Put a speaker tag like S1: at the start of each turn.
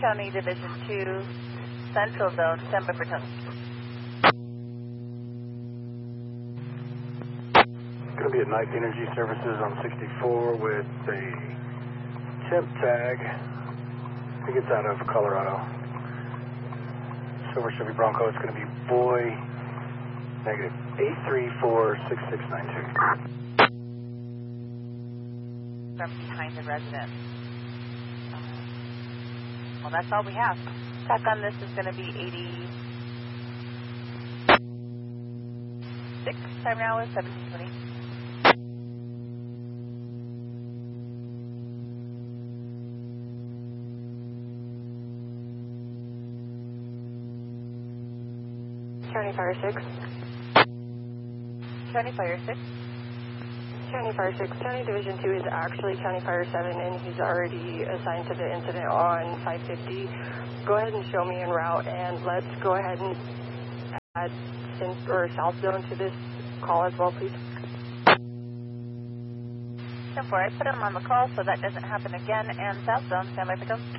S1: County Division 2, Central Zone, stand by for tone.
S2: Going to be at Knife Energy Services on 64 with a temp tag. I think it's out of Colorado. Silver Chevy Bronco. It's going to be boy negative 8346692.
S1: From behind the residence. Well, that's all we have. Tack on this is going to be 86. Time now is 17:20.
S3: County Fire 6.
S1: County Fire 6.
S3: County Fire 6. County Division 2 is actually County Fire 7, and he's already assigned to the incident on 550. Go ahead and show me en route, and let's go ahead and add South Zone to this call as well, please.
S1: 10-4, I put him on the call so that doesn't happen again, and South Zone, stand by for tone.